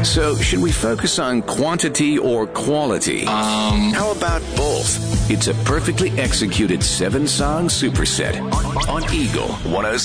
So, should we focus on quantity or quality? How about both? It's a perfectly executed 7-song superset on Eagle 106.